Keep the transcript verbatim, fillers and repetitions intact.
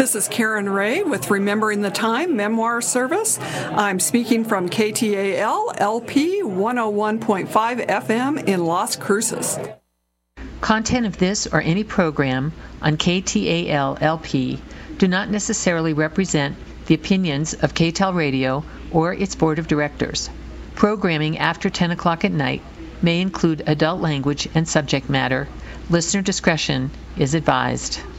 This is Karen Ray with Remembering the Time Memoir Service. I'm speaking from K T A L L P one oh one point five F M in Las Cruces. Content of this or any program on K T A L L P do not necessarily represent the opinions of K T A L Radio or its board of directors. Programming after ten o'clock at night may include adult language and subject matter. Listener discretion is advised.